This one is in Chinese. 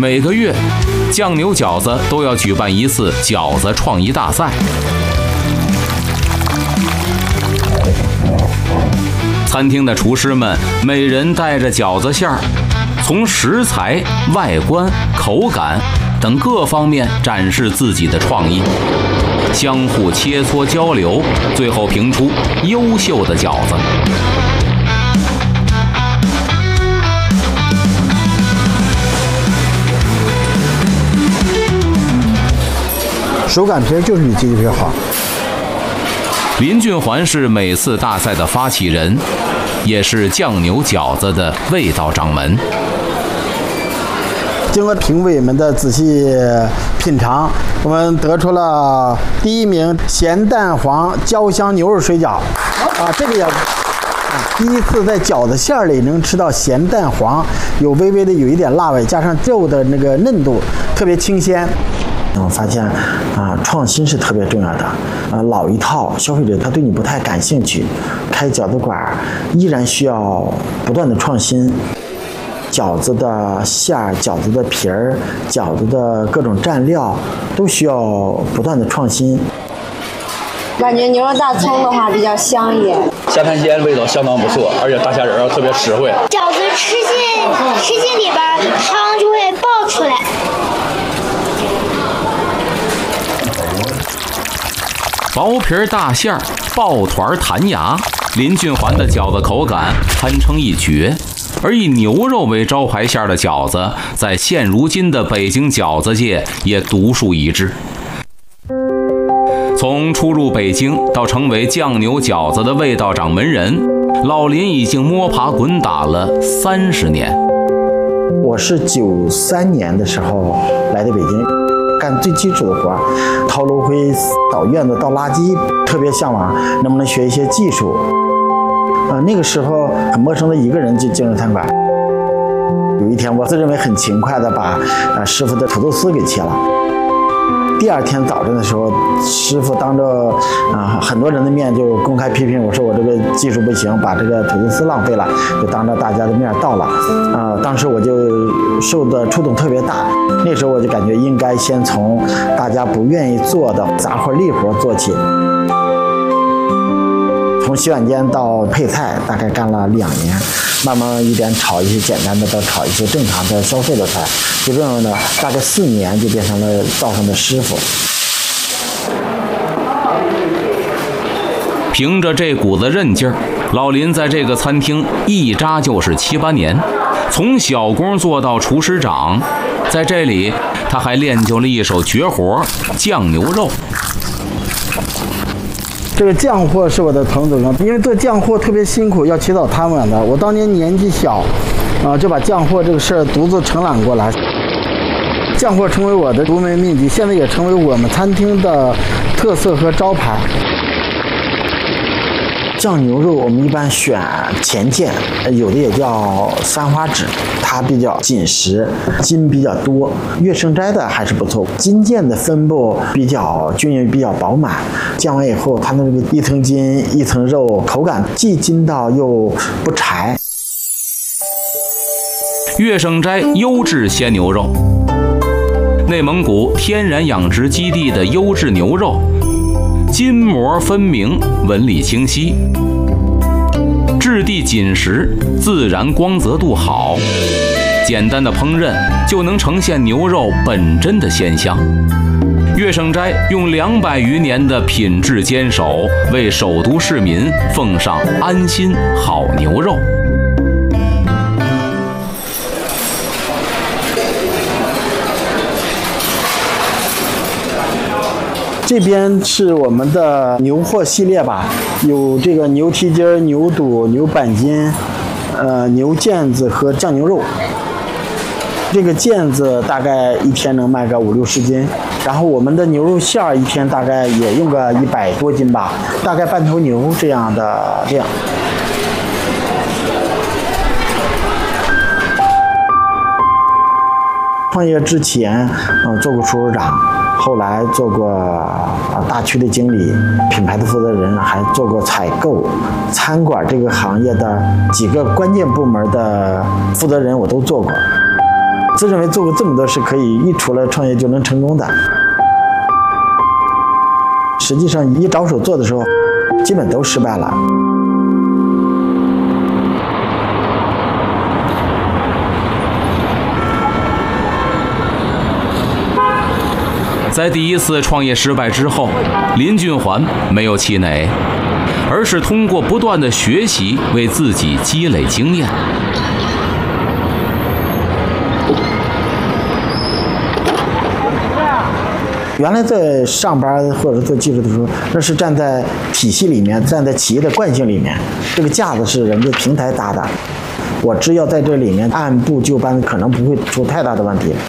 每个月，酱牛饺子都要举办一次饺子创意大赛。餐厅的厨师们每人带着饺子馅儿，从食材、外观、口感等各方面展示自己的创意，相互切磋交流，最后评出优秀的饺子。 手擀皮就是比机器皮好。 林俊环是每次大赛的发起人，也是酱牛饺子的味道掌门。 经过评委们的仔细品尝，我们得出了第一名咸蛋黄焦香牛肉水饺。这个也第一次在饺子馅里能吃到咸蛋黄，有微微的有一点辣味，加上肉的那个嫩度，特别清鲜。我发现创新是特别重要的。老一套消费者他对你不太感兴趣，开饺子馆依然需要不断的创新。饺子的馅儿、饺子的皮儿、饺子的各种蘸料都需要不断的创新。 感觉牛肉大葱的话比较香一点， 虾盘鲜味道相当不错，而且大虾仁特别实惠。 饺子吃进里边，汤就会爆出来。 薄皮大馅儿，爆团弹牙，林俊环的饺子口感堪称一绝。而以牛肉为招牌馅的饺子，在现如今的北京饺子界也独树一帜。从初入北京到成为酱牛饺子的味道掌门人，老林已经摸爬滚打了30年。 我是93年的时候来的北京，干最基础的活，掏炉灰、扫院子、倒垃圾，特别向往能不能学一些技术。那个时候很陌生的一个人就进入餐馆。有一天，我自认为很勤快的把师傅的土豆丝给切了。第二天早晨的时候，师傅当着很多人的面就公开批评我说我这个技术不行，把这个土豆丝浪费了，就当着大家的面倒了。当时我就受的触动特别大。那时候我就感觉应该先从大家不愿意做的杂活力活做起。从洗碗间到配菜，大概干了2年，慢慢一点炒一些简单的，到炒一些正常的消费的菜，就这样的，大概4年就变成了灶上的师傅。 凭着这股子韧劲儿，老林在这个餐厅一扎就是7、8年，从小工做到厨师长。在这里，他还练就了一手绝活——酱牛肉。 这个酱货是我的彭祖宗，因为做酱货特别辛苦，要起早贪晚的。我当年年纪小，就把酱货这个事儿独自承揽过来。酱货成为我的独门秘籍，现在也成为我们餐厅的特色和招牌。酱牛肉我们一般选前腱，有的也叫三花趾，它比较紧实，筋比较多。月盛斋的还是不错，筋腱的分布比较均匀，比较饱满。酱完以后，它那个一层筋一层肉，口感既筋道又不柴。 月盛斋优质鲜牛肉，内蒙古天然养殖基地的优质牛肉。筋膜分明，纹理清晰，质地紧实，自然光泽度好。简单的烹饪就能呈现牛肉本真的鲜香。月盛斋用200余年的品质坚守，为首都市民奉上安心好牛肉。 这边是我们的牛货系列吧，有这个牛蹄筋、牛肚、牛板筋、牛腱子和酱牛肉。这个腱子大概一天能卖个5、60斤，然后我们的牛肉馅儿一天大概也用个100多斤吧，大概半头牛这样的量。创业之前，做过厨师长。后来做过大区的经理、品牌的负责人，还做过采购、餐馆这个行业的几个关键部门的负责人，我都做过。 自认为做过这么多事，可以一出来创业就能成功的。实际上，一着手做的时候，基本都失败了。 在第一次创业失败之后，林俊环没有气馁，而是通过不断的学习为自己积累经验。 原来在上班或者做技术的时候，那是站在体系里面，站在企业的惯性里面，这个架子是人家平台搭的，我只要在这里面按部就班，可能不会出太大的问题。